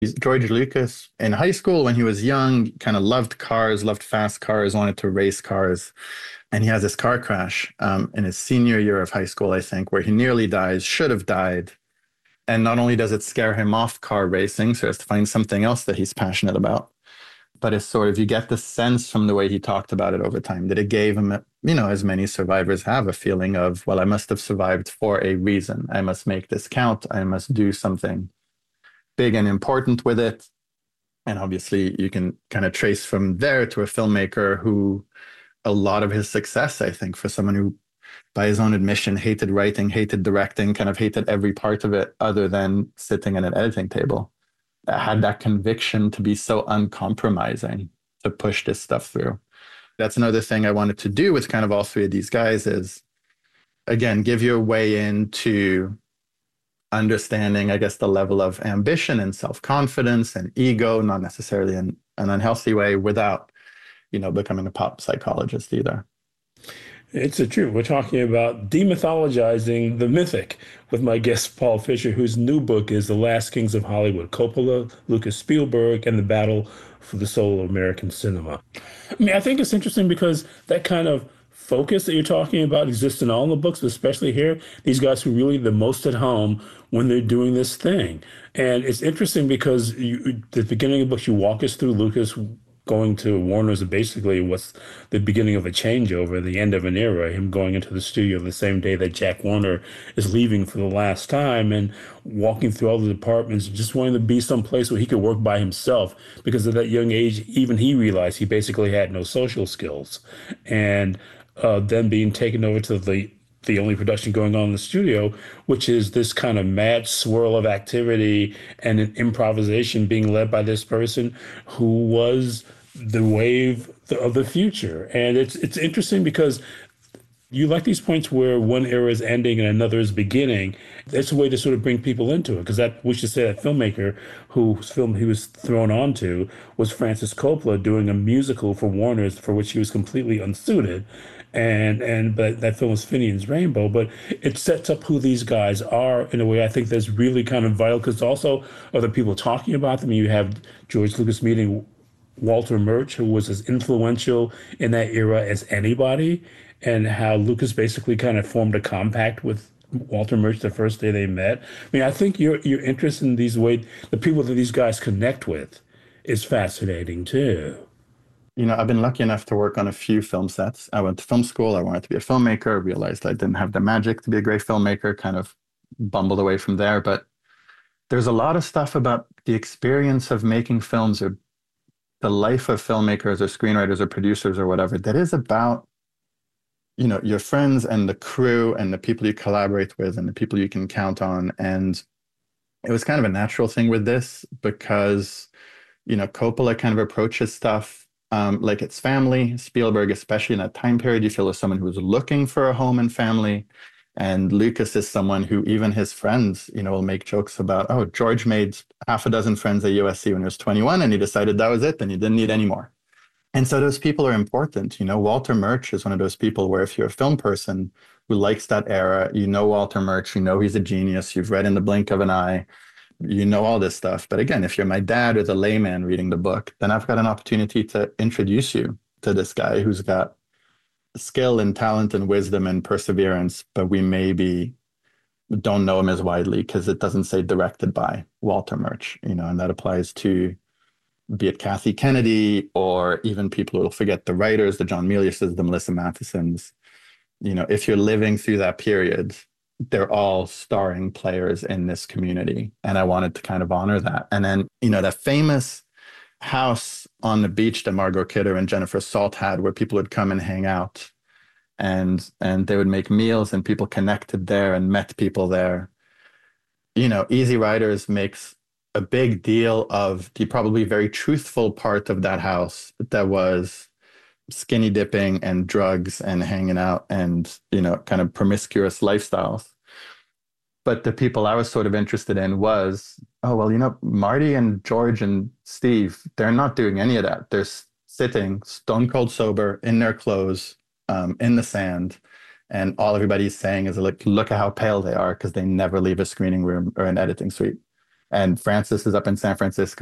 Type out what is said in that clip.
George Lucas in high school when he was young, kind of loved cars, loved fast cars, wanted to race cars. And he has this car crash in his senior year of high school, I think, where he nearly dies, should have died. And not only does it scare him off car racing, so he has to find something else that he's passionate about, but it's sort of, you get the sense from the way he talked about it over time that it gave him, as many survivors have, a feeling of, well, I must have survived for a reason. I must make this count. I must do something big and important with it. And obviously, you can kind of trace from there to a filmmaker who a lot of his success, I think, for someone who, by his own admission, hated writing, hated directing, kind of hated every part of it other than sitting at an editing table, had that conviction to be so uncompromising to push this stuff through. That's another thing I wanted to do with kind of all three of these guys is, again, give you a way into understanding, I guess, the level of ambition and self-confidence and ego, not necessarily in an unhealthy way, without, becoming a pop psychologist either. It's the truth. We're talking about demythologizing the mythic with my guest, Paul Fisher, whose new book is The Last Kings of Hollywood: Coppola, Lucas Spielberg, and the Battle for the Soul of American Cinema. I mean, I think it's interesting because that kind of focus that you're talking about exists in all the books, but especially here. These guys who really the most at home when they're doing this thing. And it's interesting because the beginning of the book, you walk us through Lucas going to Warner's basically was the beginning of a changeover, the end of an era, him going into the studio the same day that Jack Warner is leaving for the last time and walking through all the departments, just wanting to be someplace where he could work by himself because at that young age, even he realized he basically had no social skills. And then being taken over to the only production going on in the studio, which is this kind of mad swirl of activity and an improvisation being led by this person who was the wave of the future. And it's interesting because you like these points where one era is ending and another is beginning. That's a way to sort of bring people into it. Because that we should say that filmmaker whose film he was thrown onto was Francis Coppola doing a musical for Warner's for which he was completely unsuited. And but that film was Finian's Rainbow, but it sets up who these guys are in a way I think that's really kind of vital because also other people talking about them. You have George Lucas meeting Walter Murch, who was as influential in that era as anybody, and how Lucas basically kind of formed a compact with Walter Murch the first day they met. I mean, I think your interest in these way the people that these guys connect with is fascinating too. I've been lucky enough to work on a few film sets. I went to film school. I wanted to be a filmmaker, realized I didn't have the magic to be a great filmmaker, kind of bumbled away from there. But there's a lot of stuff about the experience of making films or the life of filmmakers or screenwriters or producers or whatever that is about, your friends and the crew and the people you collaborate with and the people you can count on. And it was kind of a natural thing with this because, Coppola kind of approaches stuff like it's family. Spielberg, especially in that time period, you feel as someone who's looking for a home and family. And Lucas is someone who even his friends, will make jokes about, oh, George made half a dozen friends at USC when he was 21 and he decided that was it and he didn't need any more. And so those people are important. Walter Murch is one of those people where if you're a film person who likes that era, Walter Murch, he's a genius. You've read In the Blink of an Eye, all this stuff. But again, if you're my dad or the layman reading the book, then I've got an opportunity to introduce you to this guy who's got skill and talent and wisdom and perseverance, but we maybe don't know him as widely because it doesn't say directed by Walter Murch, and that applies to be it Kathy Kennedy or even people who will forget the writers, the John Miliuses, the Melissa Mathesons. If you're living through that period, they're all starring players in this community. And I wanted to kind of honor that. And then, that famous house on the beach that Margot Kidder and Jennifer Salt had where people would come and hang out and they would make meals and people connected there and met people there. Easy Riders makes a big deal of the probably very truthful part of that house that was skinny dipping and drugs and hanging out and, kind of promiscuous lifestyles. But the people I was sort of interested in was, oh, well, Marty and George and Steve, they're not doing any of that. They're sitting stone cold sober in their clothes, in the sand. And all everybody's saying is like, look at how pale they are because they never leave a screening room or an editing suite. and Francis is up in San Francisco.